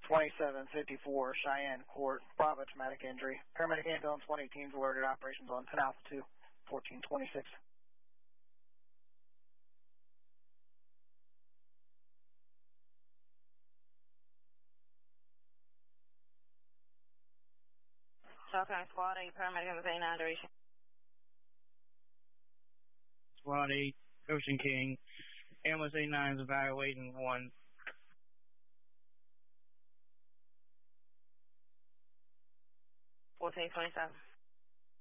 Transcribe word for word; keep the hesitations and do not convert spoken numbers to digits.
twenty-seven fifty-four Cheyenne Court, Bravo traumatic injury. Paramedic ambulance one eighteen is alerted, operations on ten Alpha two, fourteen twenty-six. Southern Squad eight, paramedic ambulance eight nine duration. Squad eight, Ocean King, ambulance eight nine is evaluating one. fourteen twenty-seven.